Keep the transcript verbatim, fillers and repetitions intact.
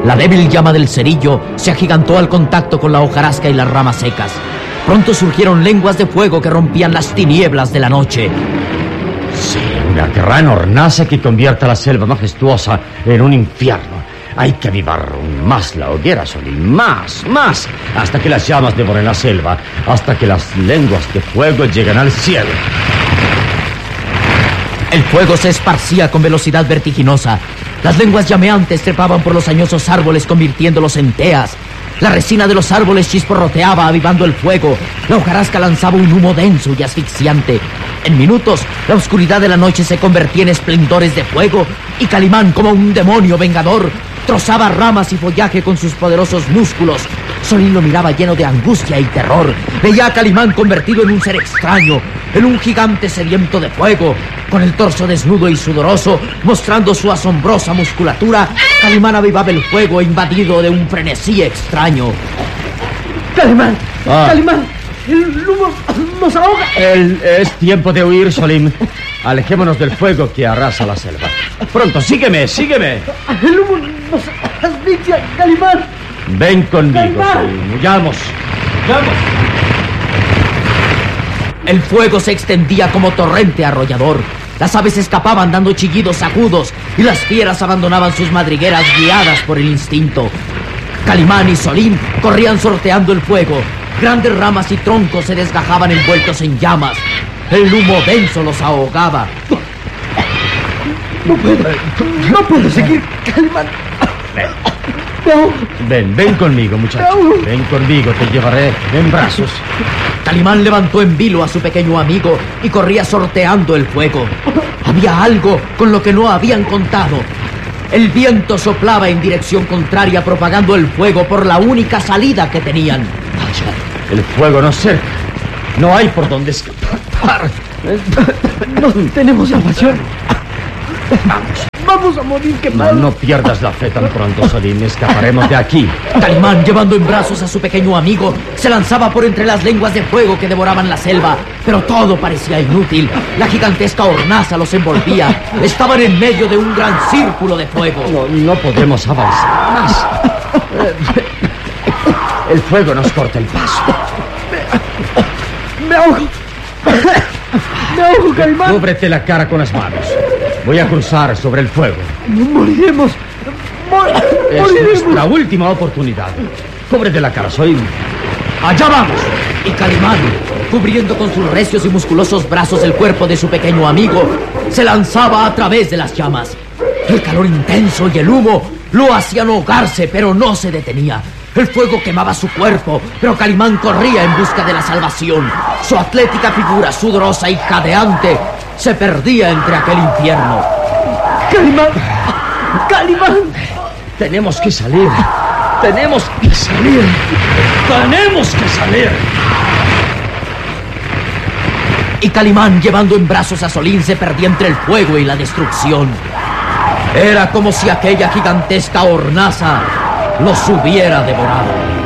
La débil llama del cerillo se agigantó al contacto con la hojarasca y las ramas secas. Pronto surgieron lenguas de fuego que rompían las tinieblas de la noche. Sí, una gran hornaza que convierta la selva majestuosa en un infierno. Hay que avivar más la hoguera, Solín, más, más, hasta que las llamas devoren la selva, hasta que las lenguas de fuego lleguen al cielo. El fuego se esparcía con velocidad vertiginosa. Las lenguas llameantes trepaban por los añosos árboles, convirtiéndolos en teas. La resina de los árboles chisporroteaba, avivando el fuego. La hojarasca lanzaba un humo denso y asfixiante. En minutos, la oscuridad de la noche se convertía en esplendores de fuego, y Calimán, como un demonio vengador, trozaba ramas y follaje con sus poderosos músculos. Solín lo miraba lleno de angustia y terror. Veía a Calimán convertido en un ser extraño, en un gigante sediento de fuego. Con el torso desnudo y sudoroso, mostrando su asombrosa musculatura, Calimán avivaba el fuego invadido de un frenesí extraño. ¡Calimán! Ah. ¡Calimán! ¡El humo nos ahoga! El, es tiempo de huir, Solín. Alejémonos del fuego que arrasa la selva. Pronto, sígueme, sígueme. ¡El humo nos asfixia, Calimán! Ven conmigo, Calimán. Solín. Huyamos. ¡Huyamos! El fuego se extendía como torrente arrollador. Las aves escapaban dando chillidos agudos y las fieras abandonaban sus madrigueras guiadas por el instinto. Calimán y Solín corrían sorteando el fuego. Grandes ramas y troncos se desgajaban envueltos en llamas. El humo denso los ahogaba. No puedo, no puedo seguir, Calimán. Ven. No. Ven, ven conmigo, muchacho. No. Ven conmigo, te llevaré en brazos. Calimán levantó en vilo a su pequeño amigo y corría sorteando el fuego. Había algo con lo que no habían contado. El viento soplaba en dirección contraria, propagando el fuego por la única salida que tenían. Vaya, el fuego nos cerca. No hay por dónde escapar. No tenemos salvación. Vamos. Vamos a morir No, quemados. no pierdas la fe tan pronto, Solín. Escaparemos de aquí. Calimán, llevando en brazos a su pequeño amigo, se lanzaba por entre las lenguas de fuego que devoraban la selva. Pero todo parecía inútil. La gigantesca hornaza los envolvía. Estaban en medio de un gran círculo de fuego. No, no podemos avanzar más. El fuego nos corta el paso. Me ahogo. Me ahogo, Calimán. Cúbrete la cara con las manos. Voy a cruzar sobre el fuego. Moriremos. Mor Es moriremos. nuestra última oportunidad. Cúbrete la cara, soy... ¡Allá vamos! Y Calimán, cubriendo con sus recios y musculosos brazos el cuerpo de su pequeño amigo, se lanzaba a través de las llamas. El calor intenso y el humo lo hacían ahogarse, pero no se detenía. El fuego quemaba su cuerpo, pero Calimán corría en busca de la salvación. Su atlética figura, sudorosa y jadeante, se perdía entre aquel infierno. Calimán. Calimán. Tenemos que salir. Tenemos que salir. Tenemos que salir. Y Calimán, llevando en brazos a Solín, se perdía entre el fuego y la destrucción. Era como si aquella gigantesca hornaza los hubiera devorado.